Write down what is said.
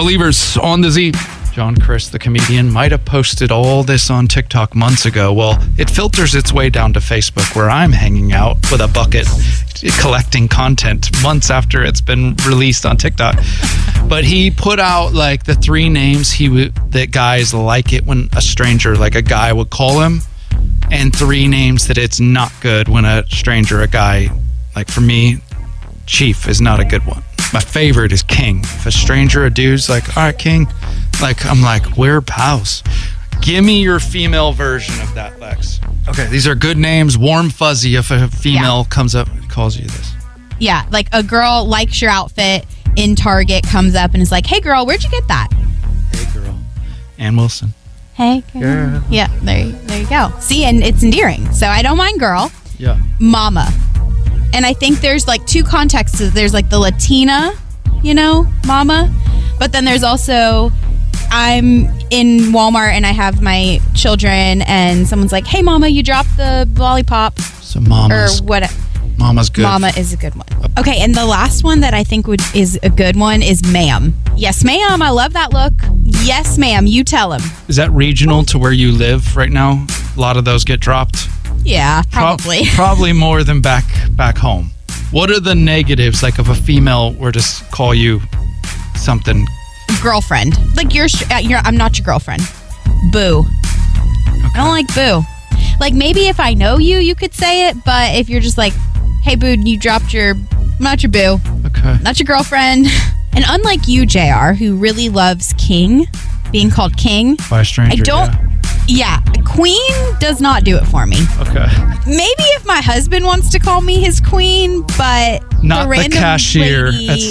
Believers on the Z. John Chris, the comedian, might have posted all this on TikTok months ago. Well, it filters its way down to Facebook, where I'm hanging out with a bucket collecting content months after it's been released on TikTok. But he put out like the 3 names that guys like it when a stranger, like a guy, would call him, and 3 names that it's not good when a guy, like for me, Chief is not a good one. My favorite is King. If a stranger, a dude's like, all right, King, like, I'm like, we're pals. Give me your female version of that, Lex. Okay, these are good names. Warm fuzzy if a female comes up and calls you this. Yeah, like a girl likes your outfit in Target, comes up and is like, hey, girl, where'd you get that? Hey, girl. Ann Wilson. Hey, girl. Yeah, there you go. See, and it's endearing. So I don't mind girl. Yeah. Mama. And I think there's like 2 contexts. There's like the Latina, mama. But then there's also, I'm in Walmart and I have my children and someone's like, hey, mama, you dropped the lollipop. So mama's. Or what? Mama's good. Mama is a good one. Okay, and the last one that I think is a good one is ma'am. Yes, ma'am. I love that look. Yes, ma'am. You tell him. Is that regional to where you live right now? A lot of those get dropped. Yeah, probably. Probably more than back home. What are the negatives, like if a female were to call you something? Girlfriend. Like I'm not your girlfriend. Boo. Okay. I don't like boo. Like maybe if I know you could say it, but if you're just like, hey boo, you dropped I'm not your boo. Okay. Not your girlfriend. And unlike you, JR, who really loves King, being called King. By a stranger. I don't. Yeah, queen does not do it for me. Okay. Maybe if my husband wants to call me his queen, but not the cashier lady, at